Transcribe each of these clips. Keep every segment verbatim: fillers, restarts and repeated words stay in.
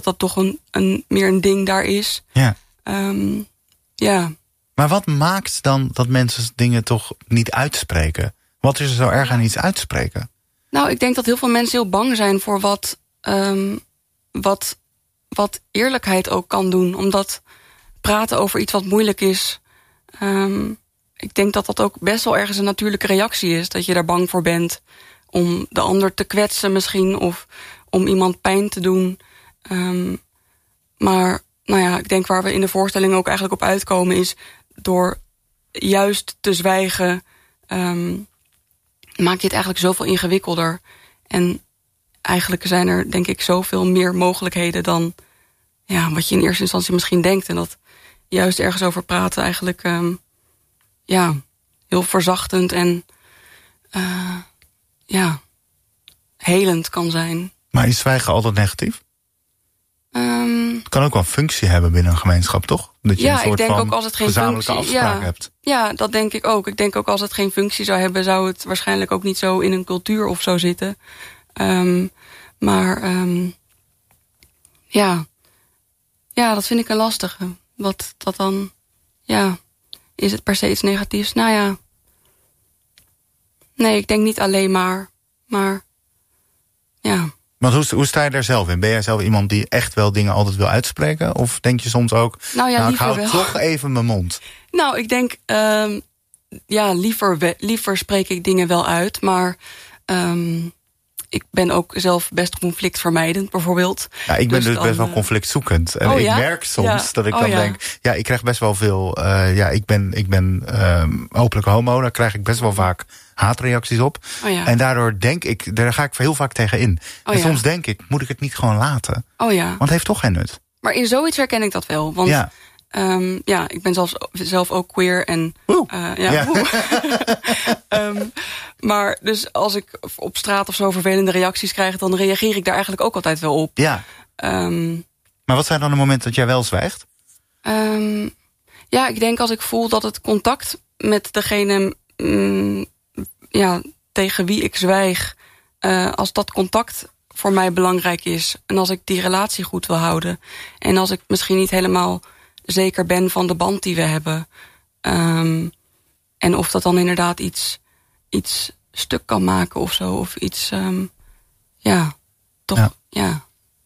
dat toch een, een, meer een ding daar is. Ja. Um, ja. Maar wat maakt dan dat mensen dingen toch niet uitspreken? Wat is er zo erg aan iets uitspreken? Nou, ik denk dat heel veel mensen heel bang zijn voor wat, um, wat, wat eerlijkheid ook kan doen. Omdat praten over iets wat moeilijk is, Um, ik denk dat dat ook best wel ergens een natuurlijke reactie is. Dat je daar bang voor bent om de ander te kwetsen misschien. Of om iemand pijn te doen. Um, maar nou ja, ik denk waar we in de voorstelling ook eigenlijk op uitkomen is, door juist te zwijgen, um, maak je het eigenlijk zoveel ingewikkelder. En eigenlijk zijn er denk ik zoveel meer mogelijkheden dan ja, wat je in eerste instantie misschien denkt. En dat juist ergens over praten eigenlijk um, ja, heel verzachtend en uh, ja, helend kan zijn. Maar is zwijgen altijd negatief? Um, het kan ook wel een functie hebben binnen een gemeenschap, toch? Dat je ja, een soort ik denk van ook als het geen gezamenlijke functie, afspraak ja, hebt. Ja, dat denk ik ook. Ik denk ook als het geen functie zou hebben, zou het waarschijnlijk ook niet zo in een cultuur of zo zitten. Um, maar um, ja, ja, dat vind ik een lastige. Wat dat dan, ja, is het per se iets negatiefs? Nou ja, nee, ik denk niet alleen maar, maar ja. Want hoe, hoe sta je daar zelf in? Ben jij zelf iemand die echt wel dingen altijd wil uitspreken? Of denk je soms ook, nou, ja, nou ik hou wel. toch even mijn mond? Nou, ik denk, um, ja, liever, we, liever spreek ik dingen wel uit, maar um, ik ben ook zelf best conflictvermijdend, bijvoorbeeld. Ja, ik ben dus, dus dan, best wel conflictzoekend. En oh, ik ja? merk soms ja. dat ik oh, dan ja. denk, ja, ik krijg best wel veel, uh, ja, ik ben, ik ben um, hopelijk homo, daar krijg ik best wel vaak haatreacties op. Oh, ja. En daardoor denk ik, daar ga ik heel vaak tegen in. Oh, en ja. soms denk ik, moet ik het niet gewoon laten? Oh ja. Want het heeft toch geen nut. Maar in zoiets herken ik dat wel. Want ja, um, ja ik ben zelfs, zelf ook queer. En, uh, ja, ja. um, maar dus als ik op straat of zo vervelende reacties krijg, dan reageer ik daar eigenlijk ook altijd wel op. Ja. Um, maar wat zijn dan de momenten dat jij wel zwijgt? Um, ja, ik denk als ik voel dat het contact met degene um, ja, tegen wie ik zwijg, uh, als dat contact voor mij belangrijk is en als ik die relatie goed wil houden en als ik misschien niet helemaal zeker ben van de band die we hebben, um, en of dat dan inderdaad iets, iets stuk kan maken of zo, of iets, um, ja, toch, ja, ja.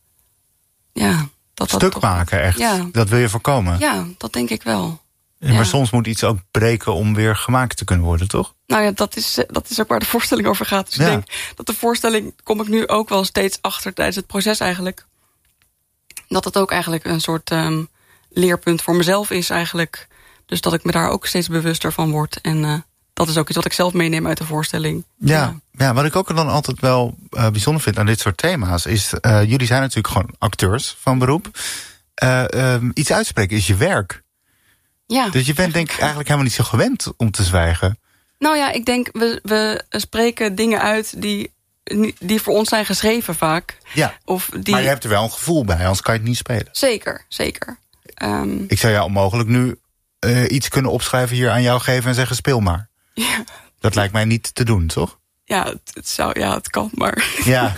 ja dat, Stuk dat toch, maken, echt. Ja. Dat wil je voorkomen. Ja, dat denk ik wel. Ja, maar ja. soms moet iets ook breken om weer gemaakt te kunnen worden, toch? Nou ja, dat is, dat is ook waar de voorstelling over gaat. Dus ja. ik denk dat de voorstelling, kom ik nu ook wel steeds achter tijdens het proces eigenlijk, dat het ook eigenlijk een soort um, leerpunt voor mezelf is eigenlijk. Dus dat ik me daar ook steeds bewuster van word. En uh, dat is ook iets wat ik zelf meeneem uit de voorstelling. Ja, ja. ja wat ik ook dan altijd wel uh, bijzonder vind aan dit soort thema's is, uh, jullie zijn natuurlijk gewoon acteurs van beroep. Uh, um, iets uitspreken is je werk. Ja. Dus je bent denk ik eigenlijk helemaal niet zo gewend om te zwijgen. Nou ja, ik denk, we, we spreken dingen uit die, die voor ons zijn geschreven vaak. Ja, of die... maar je hebt er wel een gevoel bij, anders kan je het niet spelen. Zeker, zeker. Um... Ik zou jou onmogelijk nu uh, iets kunnen opschrijven hier aan jou geven en zeggen speel maar. Ja. Dat lijkt mij niet te doen, toch? Ja, het, het, zou, ja, het kan, maar... Ja.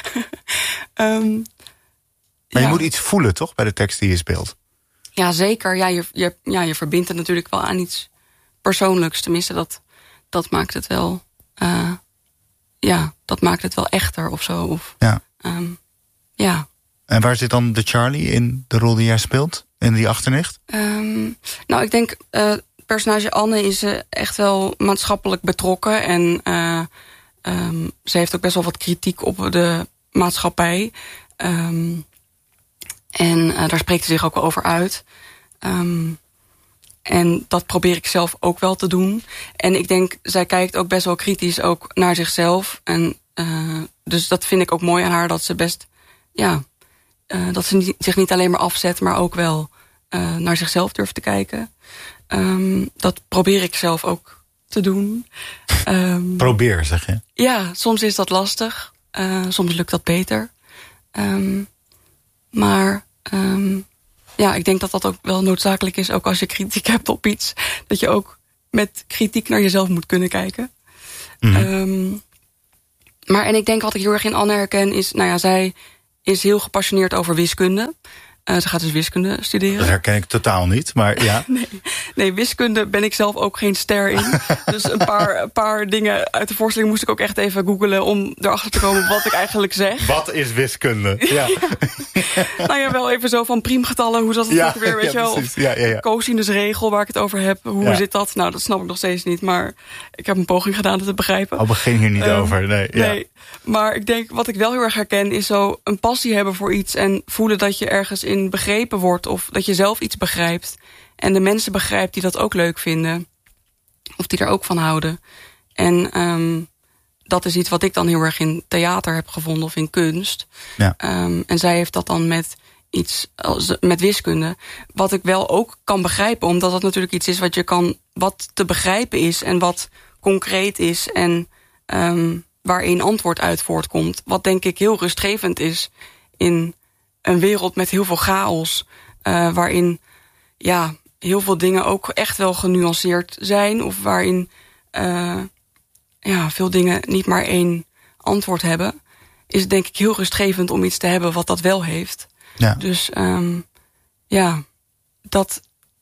um, maar ja. je moet iets voelen, toch, bij de tekst die je speelt? Ja, zeker. Ja, je, je, ja, je verbindt het natuurlijk wel aan iets persoonlijks. Tenminste, dat, dat maakt het wel... Uh, ja, dat maakt het wel echter of zo. Of, ja. Um, ja. En waar zit dan de Charlie in de rol die jij speelt? In die achternicht? Um, nou, ik denk... Uh, personage Anne is uh, echt wel maatschappelijk betrokken. En uh, um, ze heeft ook best wel wat kritiek op de maatschappij. Um, en uh, daar spreekt ze zich ook wel over uit. Um, en dat probeer ik zelf ook wel te doen. En ik denk, zij kijkt ook best wel kritisch ook naar zichzelf. En uh, dus dat vind ik ook mooi aan haar, dat ze best... ja, uh, dat ze niet, zich niet alleen maar afzet, maar ook wel uh, naar zichzelf durft te kijken. Um, dat probeer ik zelf ook te doen. Um, probeer, zeg je? Ja, soms is dat lastig. Uh, soms lukt dat beter. Um, maar um, ja, ik denk dat dat ook wel noodzakelijk is. Ook als je kritiek hebt op iets. Dat je ook met kritiek naar jezelf moet kunnen kijken. Mm-hmm. Um, maar en ik denk wat ik heel erg in Anne herken is... nou ja, zij is heel gepassioneerd over wiskunde. Uh, ze gaat dus wiskunde studeren. Dat herken ik totaal niet, maar ja. nee, nee, wiskunde ben ik zelf ook geen ster in. Dus een paar, een paar dingen uit de voorstelling moest ik ook echt even googlen om erachter te komen wat ik eigenlijk zeg. Wat is wiskunde? Ja. Nou ja, wel even zo van priemgetallen, hoe zat het ja, ook weer, weet ja, je wel? Of ja, ja, ja. cosinusregel waar ik het over heb. Hoe ja. zit dat? Nou, dat snap ik nog steeds niet, maar ik heb een poging gedaan het te begrijpen. Al begin hier niet um, over, nee. Ja. Nee, maar ik denk, wat ik wel heel erg herken is zo een passie hebben voor iets en voelen dat je ergens in begrepen wordt of dat je zelf iets begrijpt en de mensen begrijpt die dat ook leuk vinden of die er ook van houden. En um, dat is iets wat ik dan heel erg in theater heb gevonden of in kunst. Ja. Um, en zij heeft dat dan met iets als, met wiskunde, wat ik wel ook kan begrijpen, omdat dat natuurlijk iets is wat je kan, wat te begrijpen is en wat concreet is en um, waarin antwoord uit voortkomt. Wat denk ik heel rustgevend is in een wereld met heel veel chaos, uh, waarin ja, heel veel dingen ook echt wel genuanceerd zijn, of waarin uh, ja, veel dingen niet maar één antwoord hebben, is het denk ik heel rustgevend om iets te hebben wat dat wel heeft. Ja. Dus um, ja, dat,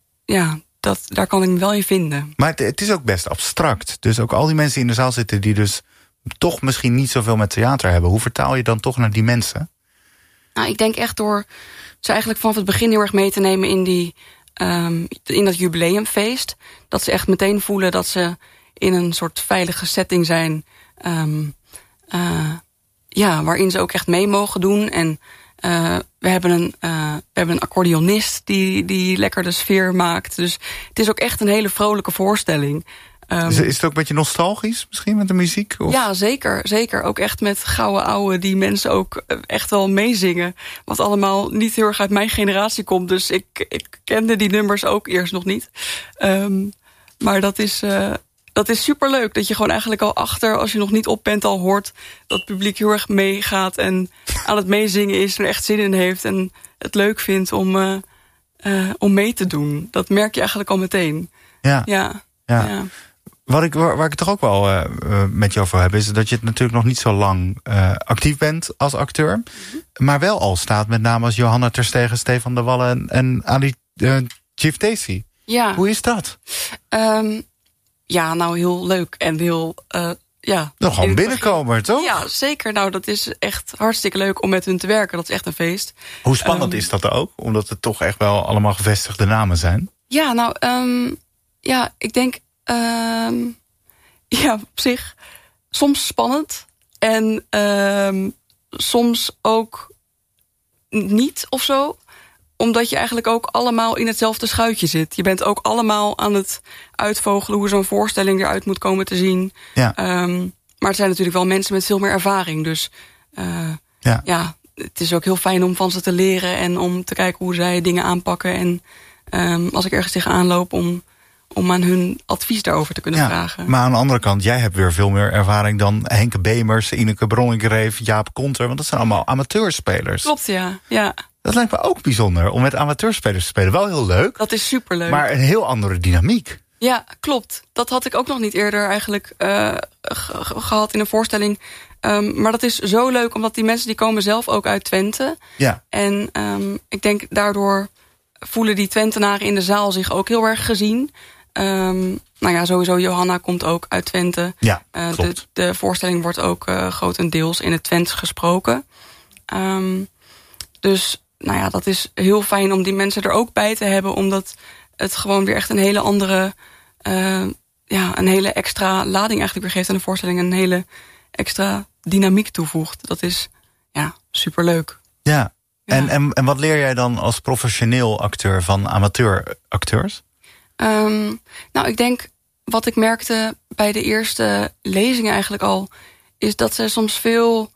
ja dat, daar kan ik me wel in vinden. Maar het, het is ook best abstract. Dus ook al die mensen die in de zaal zitten die dus toch misschien niet zoveel met theater hebben, hoe vertaal je dan toch naar die mensen? Nou, ik denk echt door ze eigenlijk vanaf het begin heel erg mee te nemen in, die, um, in dat jubileumfeest. Dat ze echt meteen voelen dat ze in een soort veilige setting zijn. Um, uh, ja, waarin ze ook echt mee mogen doen. En uh, we, hebben een, uh, we hebben een accordeonist die, die lekker de sfeer maakt. Dus het is ook echt een hele vrolijke voorstelling. Um, is, is het ook een beetje nostalgisch misschien met de muziek? Of? Ja, zeker. Zeker. Ook echt met gouden ouwe die mensen ook echt wel meezingen. Wat allemaal niet heel erg uit mijn generatie komt. Dus ik, ik kende die nummers ook eerst nog niet. Um, maar dat is, uh, dat is superleuk. Dat je gewoon eigenlijk al achter, als je nog niet op bent, al hoort dat het publiek heel erg meegaat en aan het meezingen is en er echt zin in heeft en het leuk vindt om, uh, uh, om mee te doen. Dat merk je eigenlijk al meteen. Ja. Ja. ja. ja. Wat ik, waar, waar ik het toch ook wel uh, met je over heb, is dat je het natuurlijk nog niet zo lang uh, actief bent als acteur. Mm-hmm. Maar wel al staat met name als Johanna Terstegen, Stefan de Wallen en, en Ali uh, Chief Daisy. Ja. Hoe is dat? Um, ja, nou heel leuk en heel... Uh, ja, nog gewoon binnenkomen, toch? Ja, zeker. Nou, dat is echt hartstikke leuk om met hun te werken. Dat is echt een feest. Hoe spannend um, is dat ook? Omdat het toch echt wel allemaal gevestigde namen zijn. Ja, nou, um, ja, ik denk... Um, ja, op zich soms spannend. En um, soms ook niet of zo. Omdat je eigenlijk ook allemaal in hetzelfde schuitje zit. Je bent ook allemaal aan het uitvogelen hoe zo'n voorstelling eruit moet komen te zien. Ja. Um, maar het zijn natuurlijk wel mensen met veel meer ervaring. Dus uh, ja. ja, het is ook heel fijn om van ze te leren en om te kijken hoe zij dingen aanpakken. En um, als ik ergens tegenaan loop om... om aan hun advies daarover te kunnen ja, vragen. Maar aan de andere kant, jij hebt weer veel meer ervaring dan Henke Bemers, Ineke Bronninkreef, Jaap Konter, want dat zijn allemaal amateurspelers. Klopt, ja. ja. Dat lijkt me ook bijzonder, om met amateurspelers te spelen. Wel heel leuk. Dat is superleuk. Maar een heel andere dynamiek. Ja, klopt. Dat had ik ook nog niet eerder eigenlijk uh, g- gehad in een voorstelling. Um, maar dat is zo leuk, omdat die mensen die komen zelf ook uit Twente. Ja. En um, ik denk daardoor voelen die Twentenaren in de zaal zich ook heel erg gezien. Um, nou ja, sowieso Johanna komt ook uit Twente. Ja, uh, klopt. De, de voorstelling wordt ook uh, grotendeels in het Twents gesproken. Um, dus nou ja, dat is heel fijn om die mensen er ook bij te hebben, omdat het gewoon weer echt een hele andere, uh, ja, een hele extra lading eigenlijk weer geeft aan de voorstelling. Een hele extra dynamiek toevoegt. Dat is ja superleuk. Ja. Ja. En, en, en wat leer jij dan als professioneel acteur van amateuracteurs? Um, nou, ik denk wat ik merkte bij de eerste lezingen eigenlijk al, is dat ze soms veel,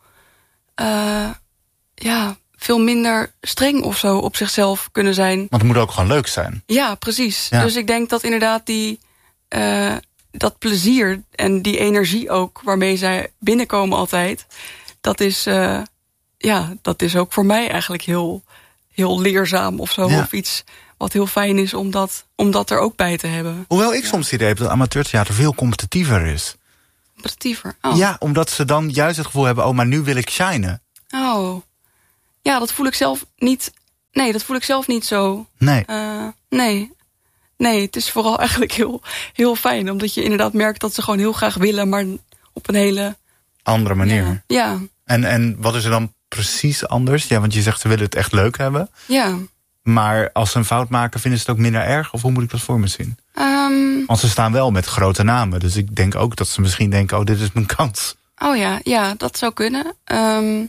uh, ja, veel minder streng of zo op zichzelf kunnen zijn. Want het moet ook gewoon leuk zijn. Ja, precies. Ja. Dus ik denk dat inderdaad die, uh, dat plezier en die energie ook waarmee zij binnenkomen altijd, dat is, uh, ja, dat is ook voor mij eigenlijk heel, heel leerzaam of zo. Ja. Of iets wat heel fijn is om dat, om dat er ook bij te hebben. Hoewel ik ja. soms het idee heb dat amateurtheater veel competitiever is. Competitiever? Oh. Ja, omdat ze dan juist het gevoel hebben, oh, maar nu wil ik shinen. Oh, ja, dat voel ik zelf niet... Nee, dat voel ik zelf niet zo. Nee. Uh, nee. Nee, het is vooral eigenlijk heel, heel fijn. Omdat je inderdaad merkt dat ze gewoon heel graag willen... maar op een hele... andere manier. Ja. ja. En, en wat is er dan precies anders? Ja, want je zegt ze willen het echt leuk hebben. Ja. Maar als ze een fout maken, vinden ze het ook minder erg? Of hoe moet ik dat voor me zien? Um, Want ze staan wel met grote namen. Dus ik denk ook dat ze misschien denken... oh, dit is mijn kans. Oh ja, ja, dat zou kunnen. Um,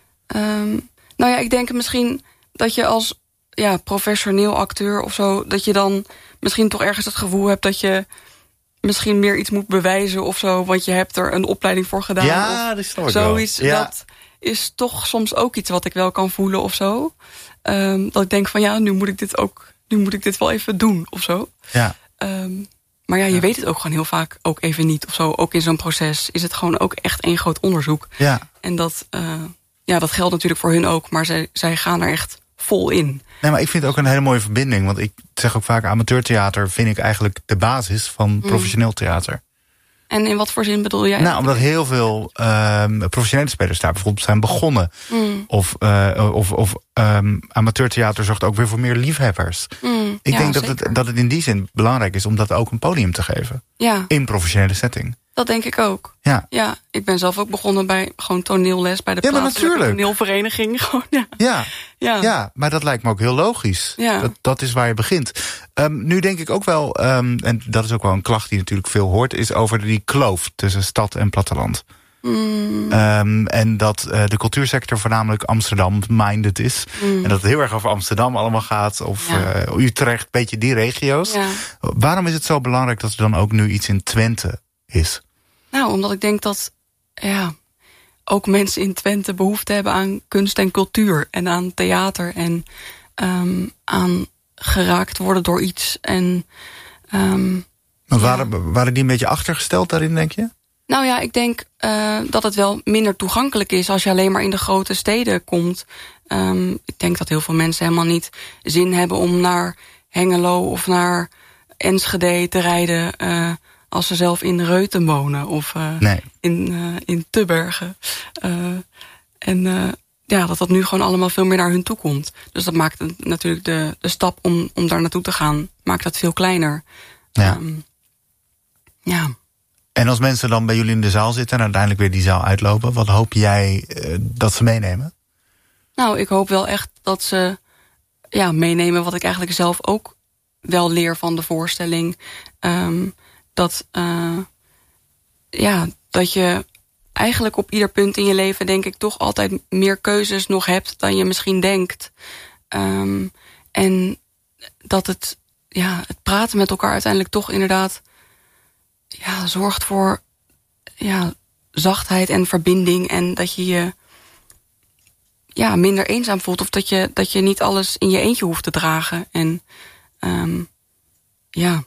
um, nou ja, ik denk misschien dat je als ja, professioneel acteur of zo... dat je dan misschien toch ergens het gevoel hebt dat je... misschien meer iets moet bewijzen of zo... want je hebt er een opleiding voor gedaan. Ja, of dat snap ik zoiets. wel. Ja. Dat is toch soms ook iets wat ik wel kan voelen of zo. Um, dat ik denk van ja, nu moet ik dit ook... nu moet ik dit wel even doen of zo. Ja. Um, maar ja, je ja. weet het ook gewoon heel vaak ook even niet of zo. Ook in zo'n proces is het gewoon ook echt één groot onderzoek. Ja. En dat, uh, ja, dat geldt natuurlijk voor hun ook. Maar zij, zij gaan er echt vol in. Nee, maar ik vind het ook een hele mooie verbinding. Want ik zeg ook vaak, amateurtheater vind ik eigenlijk de basis van professioneel theater. En in wat voor zin bedoel jij? Nou, omdat heel veel um, professionele spelers daar bijvoorbeeld zijn begonnen. Mm. Of, uh, of, of um, amateurtheater zorgt ook weer voor meer liefhebbers. Mm, ik ja, denk dat het, dat het in die zin belangrijk is om dat ook een podium te geven. Ja. In professionele setting. Dat denk ik ook. Ja. Ja, ik ben zelf ook begonnen bij gewoon toneelles bij de ja, plaatselijke toneelvereniging. Gewoon, ja. Ja. Ja. ja, maar dat lijkt me ook heel logisch. Ja. Dat, dat is waar je begint. Um, nu denk ik ook wel, um, en dat is ook wel een klacht die natuurlijk veel hoort... is over die kloof tussen stad en platteland. Mm. Um, en dat uh, de cultuursector voornamelijk Amsterdam-minded is. Mm. En dat het heel erg over Amsterdam allemaal gaat. Of ja. uh, Utrecht, een beetje die regio's. Ja. Waarom is het zo belangrijk dat er dan ook nu iets in Twente is? Nou, omdat ik denk dat ja, ook mensen in Twente behoefte hebben aan kunst en cultuur. En aan theater. En um, aan geraakt worden door iets. En, um, maar waren, ja. waren die een beetje achtergesteld daarin, denk je? Nou ja, ik denk uh, dat het wel minder toegankelijk is... als je alleen maar in de grote steden komt. Um, ik denk dat heel veel mensen helemaal niet zin hebben... om naar Hengelo of naar Enschede te rijden... Uh, als ze zelf in Reuten wonen of uh, nee. in, uh, in Tubbergen. Uh, en uh, ja, dat dat nu gewoon allemaal veel meer naar hun toe komt. Dus dat maakt het, natuurlijk de, de stap om, om daar naartoe te gaan... maakt dat veel kleiner. Ja. Um, ja. En als mensen dan bij jullie in de zaal zitten... en uiteindelijk weer die zaal uitlopen... wat hoop jij uh, dat ze meenemen? Nou, ik hoop wel echt dat ze ja, meenemen... wat ik eigenlijk zelf ook wel leer van de voorstelling... Um, dat, uh, ja, dat je eigenlijk op ieder punt in je leven... denk ik toch altijd meer keuzes nog hebt dan je misschien denkt. Um, en dat het, ja, het praten met elkaar uiteindelijk toch inderdaad... ja, zorgt voor ja, zachtheid en verbinding... en dat je je ja, minder eenzaam voelt... of dat je, dat je niet alles in je eentje hoeft te dragen. En um, ja...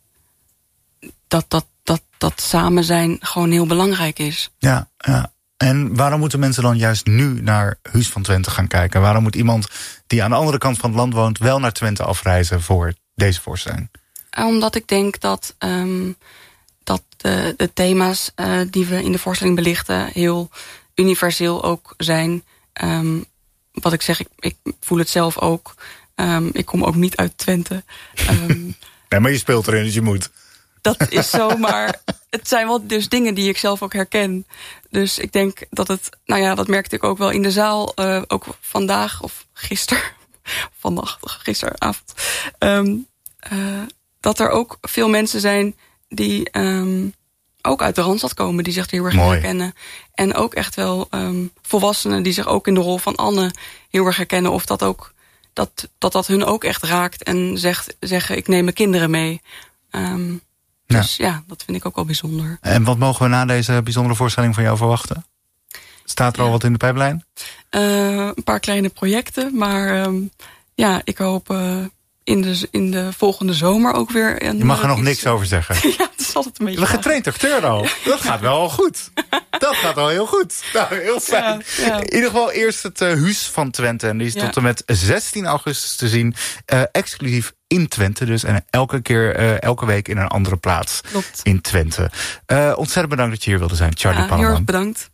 Dat, dat, dat, dat samen zijn gewoon heel belangrijk is. Ja, ja. En waarom moeten mensen dan juist nu naar Huus van Twente gaan kijken? Waarom moet iemand die aan de andere kant van het land woont... wel naar Twente afreizen voor deze voorstelling? Omdat ik denk dat, um, dat de, de thema's uh, die we in de voorstelling belichten... heel universeel ook zijn. Um, wat ik zeg, ik, ik voel het zelf ook. Um, ik kom ook niet uit Twente. Um, nee, maar je speelt erin, dus je moet... Dat is zo, maar het zijn wel dus dingen die ik zelf ook herken. Dus ik denk dat het, nou ja, dat merkte ik ook wel in de zaal. Uh, ook vandaag of gisteren, vannacht, gisteravond. Um, uh, dat er ook veel mensen zijn die um, ook uit de Randstad komen. Die zich heel erg herkennen. En ook echt wel um, volwassenen die zich ook in de rol van Anne heel erg herkennen. Of dat ook, dat dat, dat hun ook echt raakt. En zegt, zeggen, ik neem mijn kinderen mee. Um, Dus ja. ja, dat vind ik ook wel bijzonder. En wat mogen we na deze bijzondere voorstelling van jou verwachten? Staat er ja. al wat in de pijplijn? Uh, een paar kleine projecten, maar um, ja, ik hoop uh, in, de, in de volgende zomer ook weer... Een, Je mag er nog iets... niks over zeggen. Ja, dat is altijd een beetje... We getraind acteur al. Dat gaat wel al goed. Dat gaat al heel goed. Nou, heel fijn. Ja, ja. In ieder geval eerst het uh, Huus van Twente. En die is ja. tot en met zestien augustus te zien. Uh, exclusief in Twente dus. En elke keer, uh, elke week in een andere plaats. Klopt. In Twente. Uh, ontzettend bedankt dat je hier wilde zijn, Charlie ja, Panneman. Heel erg bedankt.